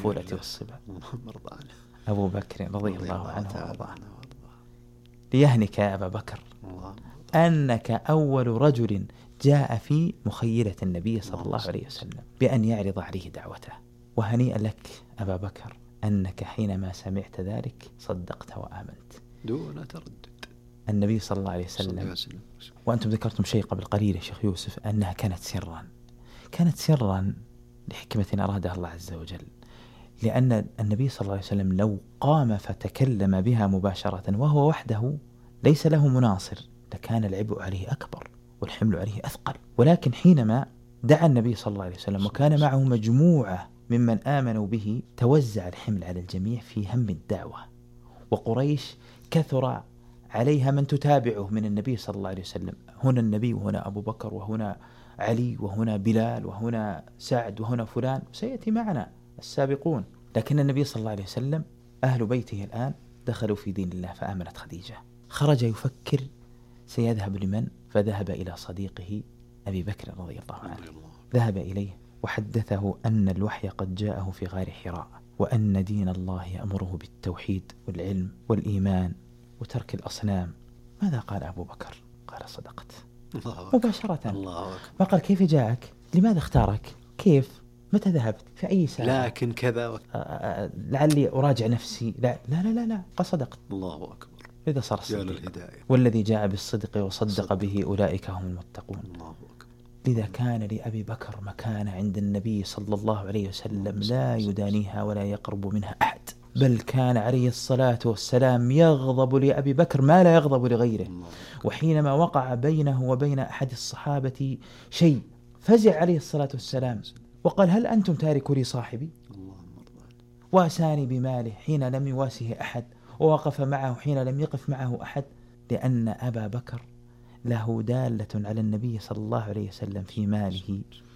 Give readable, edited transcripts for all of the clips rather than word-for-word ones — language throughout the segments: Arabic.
الطفولة والصبا. أبو بكر رضي الله عنه وأرضاه. ليهنك يا أبا بكر أنك أول رجل جاء في مخيلة النبي صلى الله عليه وسلم بأن يعرض عليه دعوته. وهنيئا لك أبا بكر أنك حينما سمعت ذلك صدقت وآمنت دون تردد. النبي صلى الله عليه وسلم. وأنتم ذكرتم شيء قبل قليل يا شيخ يوسف أنها كانت سرا لحكمة أرادها الله عز وجل، لأن النبي صلى الله عليه وسلم لو قام فتكلم بها مباشرة وهو وحده ليس له مناصر لكان العبء عليه أكبر والحمل عليه أثقل. ولكن حينما دعا النبي صلى الله عليه وسلم وكان معه مجموعة ممن آمنوا به توزع الحمل على الجميع في هم الدعوة. وقريش كثر عليها من تتابعه من النبي صلى الله عليه وسلم، هنا النبي وهنا أبو بكر وهنا علي وهنا بلال وهنا سعد وهنا فلان، سيأتي معنا السابقون. لكن النبي صلى الله عليه وسلم أهل بيته الآن دخلوا في دين الله فآمنت خديجة. خرج يفكر سيذهب لمن؟ فذهب إلى صديقه أبي بكر رضي الله عنه. ذهب إليه وحدثه أن الوحي قد جاءه في غار حراء وأن دين الله يأمره بالتوحيد والعلم والإيمان وترك الأصنام. ماذا قال أبو بكر؟ قال صدقت مباشرة. ما قال كيف جاءك؟ لماذا اختارك؟ كيف؟ متى ذهبت؟ في أي ساعة؟ لكن كذا لعلي أراجع نفسي. لا لا لا لا قال صدقت. الله أكبر. إذا صار الصدق والذي جاء بالصدق وصدق به أولئك هم المتقون. الله أكبر. لذا كان لأبي بكر مكانة عند النبي صلى الله عليه وسلم لا يدانيها ولا يقرب منها أحد، بل كان عليه الصلاة والسلام يغضب لأبي بكر ما لا يغضب لغيره. وحينما وقع بينه وبين أحد الصحابة شيء فزع عليه الصلاة والسلام وقال هل أنتم تاركوا لي صاحبي؟ واساني بماله حين لم يواسه أحد ووقف معه حين لم يقف معه أحد، لأن أبا بكر له دالة على النبي صلى الله عليه وسلم في ماله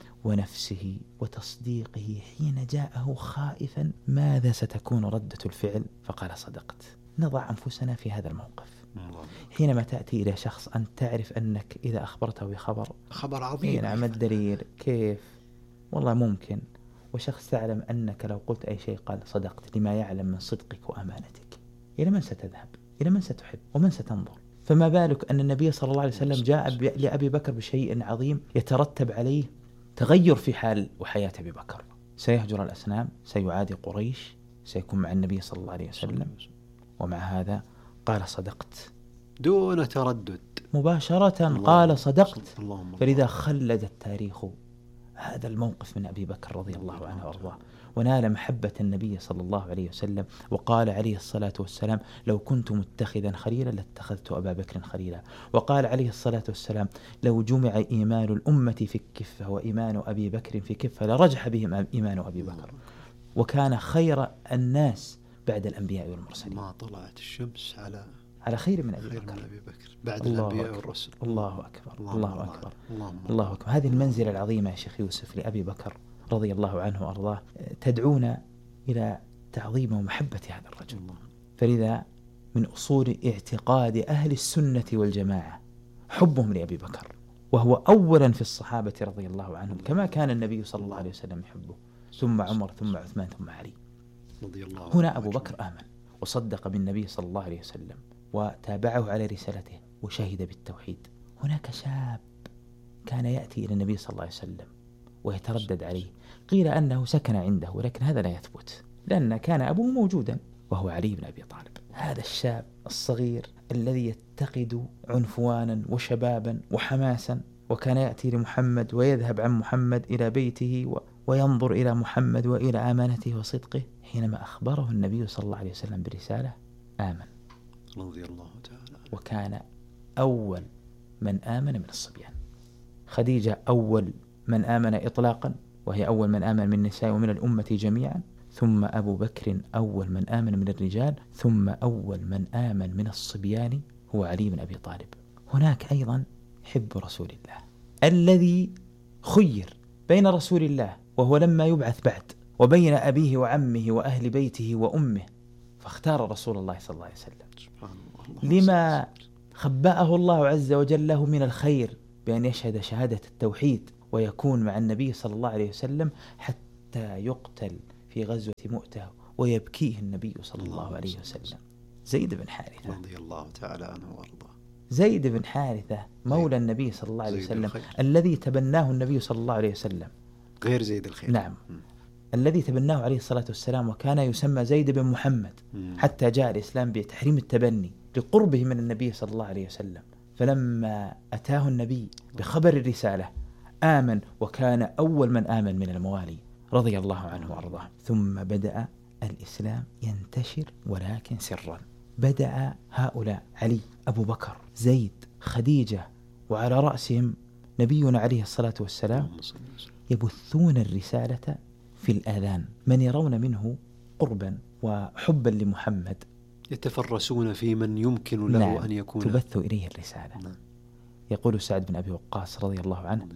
ونفسه وتصديقه حين جاءه خائفا ماذا ستكون ردة الفعل، فقال صدقت. نضع أنفسنا في هذا الموقف حينما تأتي إلى شخص أنت تعرف أنك إذا أخبرته بخبر عظيم، نعم الدليل كيف والله ممكن، وشخص تعلم أنك لو قلت أي شيء قال صدقت لما يعلم من صدقك وأمانتك، إلى من ستذهب؟ إلى من ستحب؟ ومن ستنظر؟ فما بالك أن النبي صلى الله عليه وسلم جاء لأبي بكر بشيء عظيم يترتب عليه تغير في حال وحياة أبي بكر، سيهجر الأصنام، سيعادي قريش، سيكون مع النبي صلى الله عليه وسلم. ومع هذا قال صدقت دون تردد مباشرة. قال صدقت. فلذا خلد التاريخ هذا الموقف من أبي بكر رضي الله عنه وأرضاه، ونال محبة النبي صلى الله عليه وسلم. وقال عليه الصلاة والسلام لو كنت متخذا خليلا لاتخذت أبا بكر خليلا. وقال عليه الصلاة والسلام لو جمع إيمان الأمة في كفة وإيمان أبي بكر في كفة لرجح بهم إيمان أبي بكر. وكان خير الناس بعد الأنبياء والمرسلين. ما طلعت الشمس على خير من أبي بكر بعد الأنبياء والرسل. الله أكبر. الله أكبر. هذه المنزلة العظيمة يا شيخ يوسف لأبي بكر رضي الله عنه وأرضاه تدعونا إلى تعظيم ومحبة هذا الرجل. فلذا من أصول اعتقاد أهل السنة والجماعة حبهم لأبي بكر، وهو أولا في الصحابة رضي الله عنهم كما كان النبي صلى الله عليه وسلم يحبه، ثم عمر ثم عثمان ثم علي. هنا أبو بكر آمن وصدق بالنبي صلى الله عليه وسلم وتابعه على رسالته وشهد بالتوحيد. هناك شاب كان يأتي إلى النبي صلى الله عليه وسلم ويتردد عليه، قيل أنه سكن عنده ولكن هذا لا يثبت لأن كان أبوه موجودا وهو علي بن أبي طالب. هذا الشاب الصغير الذي يتقد عنفوانا وشبابا وحماسا، وكان يأتي لمحمد ويذهب عن محمد إلى بيته وينظر إلى محمد وإلى أمانته وصدقه، حينما أخبره النبي صلى الله عليه وسلم برسالة آمن رضي الله تعالى. وكان أول من آمن من الصبيان. خديجة أول من آمن إطلاقا وهي أول من آمن من النساء ومن الأمة جميعا، ثم أبو بكر أول من آمن من الرجال، ثم أول من آمن من الصبيان هو علي بن أبي طالب. هناك أيضا حب رسول الله الذي خير بين رسول الله وهو لما يبعث بعد وبين أبيه وعمه وأهل بيته وأمه، فاختار رسول الله صلى الله عليه وسلم لما خبأه الله عز وجل له من الخير بأن يشهد شهادة التوحيد ويكون مع النبي صلى الله عليه وسلم حتى يقتل في غزوة مؤتة ويبكيه النبي صلى الله عليه وسلم. زيد بن حارثة رضي الله تعالى عنه وارضاه. زيد بن حارثة مولى النبي صلى الله عليه وسلم الذي تبناه النبي صلى الله عليه وسلم، غير زيد الخير. نعم. الذي تبناه عليه الصلاة والسلام، وكان يسمى زيد بن محمد حتى جاء الإسلام بتحريم التبني لقربه من النبي صلى الله عليه وسلم. فلما أتاه النبي بخبر الرسالة آمن، وكان أول من آمن من الموالي رضي الله عنه وأرضاه. ثم بدأ الإسلام ينتشر ولكن سرا. بدأ هؤلاء علي، أبو بكر، زيد، خديجة، وعلى رأسهم نبينا عليه الصلاة والسلام، يبثون الرسالة في الآذان. من يرون منه قربا وحبا لمحمد يتفرسون في من يمكن له نعم. أن يكون تبث إليه الرسالة. نعم. يقول سعد بن أبي وقاص رضي الله عنه: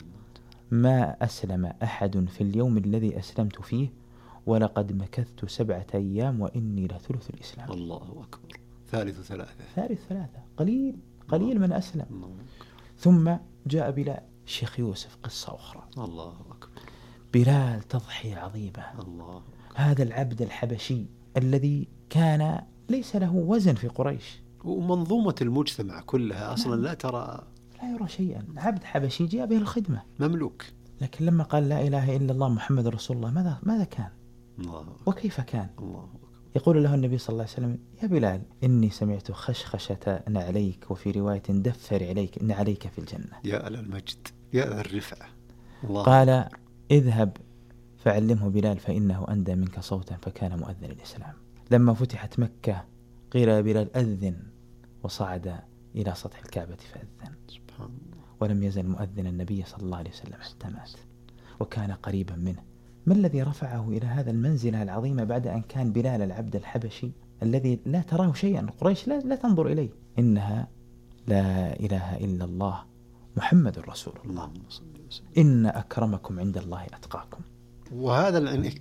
ما أسلم أحد في اليوم الذي أسلمت فيه ولقد مكثت 7 أيام وإني لثلث الإسلام. الله أكبر. ثالث ثلاثة. قليل من أسلم. ثم جاء بلال. شيخ يوسف قصة أخرى. الله أكبر. بلال تضحية عظيمة. الله. هذا العبد الحبشي الذي كان ليس له وزن في قريش، ومنظومة المجتمع كلها أصلا لا يرى شيئا. عبد حبشي جاء به الخدمة، مملوك. لكن لما قال لا إله إلا الله محمد رسول الله ماذا كان؟ الله. وكيف كان؟ الله. يقول له النبي صلى الله عليه وسلم: يا بلال، إني سمعت خشخشة نعليك، وفي رواية دفر عليك نعليك في الجنة. يا أهل المجد، يا أهل الرفعة. الله. قال: اذهب فعلمه بلال فإنه أندى منك صوتا، فكان مؤذن الإسلام. لما فتحت مكة قيل يا بلال أذن، وصعد إلى سطح الكعبة فأذن. سبحان الله. ولم يزل مؤذن النبي صلى الله عليه وسلم حتى مات، وكان قريبا منه. ما الذي رفعه إلى هذا المنزلة العظيمة بعد أن كان بلال العبد الحبشي الذي لا تراه شيئا، قريش لا تنظر إليه؟ إنها لا إله إلا الله محمد رسول الله، إن أكرمكم عند الله أتقاكم. وهذا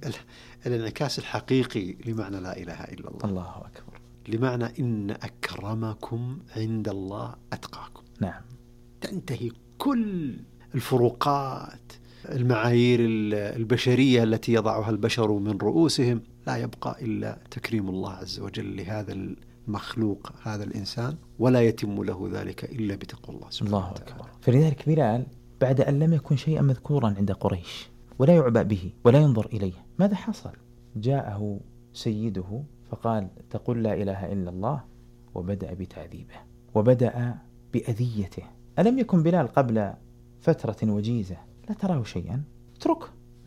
الانعكاس الحقيقي لمعنى لا إله إلا الله. الله أكبر. لمعنى إن أكرمكم عند الله أتقاكم. نعم. تنتهي كل الفروقات، المعايير البشرية التي يضعها البشر من رؤوسهم، لا يبقى إلا تكريم الله عز وجل لهذا المخلوق، هذا الإنسان، ولا يتم له ذلك إلا بتقوى الله سبحانه الله أكبر. فلذلك بلال بعد أن لم يكن شيئا مذكورا عند قريش ولا يعبأ به ولا ينظر إليه، ماذا حصل؟ جاءه سيده فقال: تقول لا إله إلا الله، وبدأ بتعذيبه وبدأ بأذيته. ألم يكن بلال قبل فترة وجيزة لا تراه شيئا؟ اتركه.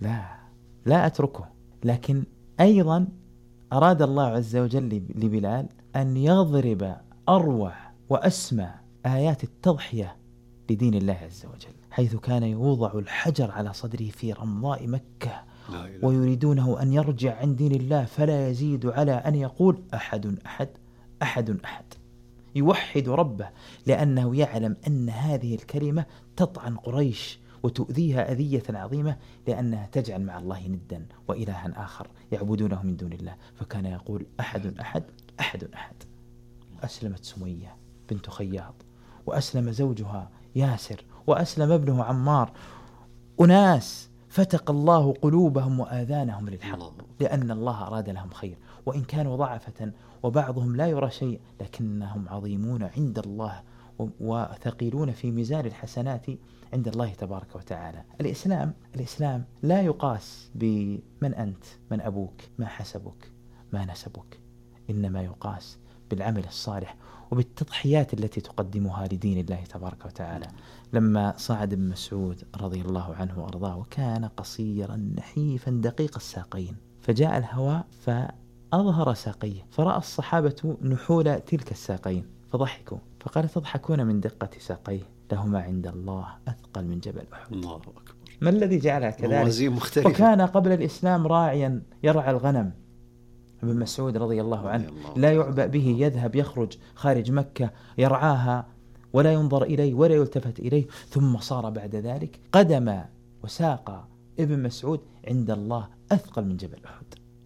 لا أتركه. لكن أيضا أراد الله عز وجل لبلال أن يضرب أروع وأسمى آيات التضحية لدين الله عز وجل، حيث كان يوضع الحجر على صدره في رمضاء مكة ويريدونه أن يرجع عن دين الله، فلا يزيد على أن يقول أحد أحد أحد أحد، يوحد ربه، لأنه يعلم أن هذه الكلمة تطعن قريش وتؤذيها أذية عظيمة، لأنها تجعل مع الله ندا وإلها آخر يعبدونه من دون الله. فكان يقول أحد أحد أحد أحد. أسلمت سمية بنت خياط، وأسلم زوجها ياسر، وأسلم ابنه عمار، أناس فتق الله قلوبهم وآذانهم للحق، لأن الله أراد لهم خير، وإن كانوا ضعفة وبعضهم لا يرى شيء، لكنهم عظيمون عند الله وثقيلون في ميزان الحسنات عند الله تبارك وتعالى. الإسلام لا يقاس بمن أنت، من أبوك، ما حسبك، ما نسبك، إنما يقاس بالعمل الصالح وبالتضحيات التي تقدمها لدين الله تبارك وتعالى. لما صعد ابن مسعود رضي الله عنه وأرضاه، وكان قصيرا نحيفا دقيق الساقين، فجاء الهواء فأظهر ساقيه، فرأى الصحابة نحول تلك الساقين فضحكوا، فقال: تضحكون من دقة ساقيه، لهما عند الله أثقل من جبل أحد. الله أكبر. ما الذي جعلها كذلك؟ وكان قبل الإسلام راعيا يرعى الغنم. ابن مسعود رضي الله عنه لا يعبأ به، يذهب يخرج خارج مكة يرعاها ولا ينظر إليه ولا يلتفت إليه، ثم صار بعد ذلك قدم وساق ابن مسعود عند الله أثقل من جبل أحد.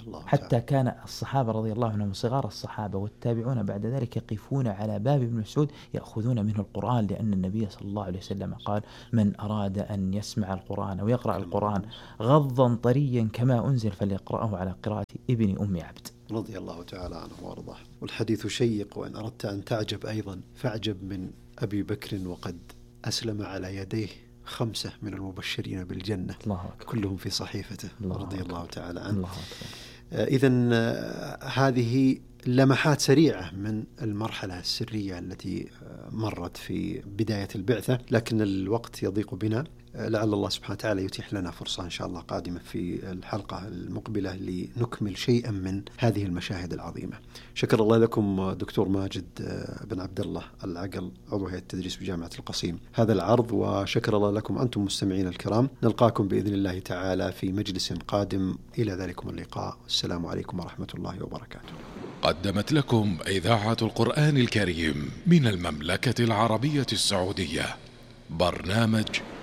حتى كان الصحابة رضي الله عنهم صغار الصحابة والتابعون بعد ذلك يقفون على باب ابن مسعود يأخذون منه القرآن، لأن النبي صلى الله عليه وسلم قال: من أراد أن يسمع القرآن أو يقرأ القرآن غضا طريا كما أنزل فليقرأه على قراءة ابن أم عبد رضي الله تعالى عنه وارضاه. والحديث شيق، وإن أردت أن تعجب أيضا فاعجب من أبي بكر وقد أسلم على يديه 5 من المبشرين بالجنة، كلهم في صحيفته رضي الله تعالى عنه. إذن هذه لمحات سريعة من المرحلة السرية التي مرت في بداية البعثة، لكن الوقت يضيق بنا. لعل الله سبحانه وتعالى يتيح لنا فرصة إن شاء الله قادمة في الحلقة المقبلة لنكمل شيئا من هذه المشاهد العظيمة. شكر الله لكم دكتور ماجد بن عبد الله العقل، عضو هيئة التدريس بجامعة القصيم، هذا العرض، وشكر الله لكم أنتم مستمعين الكرام. نلقاكم بإذن الله تعالى في مجلس قادم. إلى ذلكم اللقاء، السلام عليكم ورحمة الله وبركاته. قدمت لكم إذاعة القرآن الكريم من المملكة العربية السعودية برنامج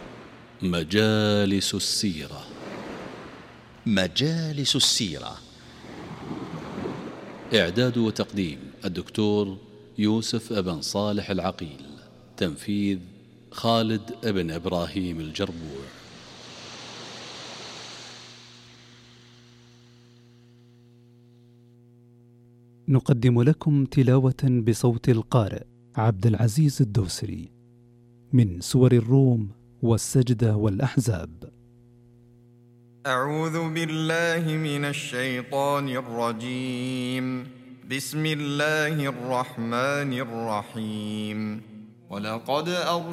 مجالس السيرة. مجالس السيرة، إعداد وتقديم الدكتور يوسف ابن صالح العقيل، تنفيذ خالد ابن إبراهيم الجربوع. نقدم لكم تلاوة بصوت القارئ عبد العزيز الدوسري من سور الروم والسجدة والأحزاب. أعوذ بالله من الشيطان الرجيم. بسم الله الرحمن الرحيم. ولقد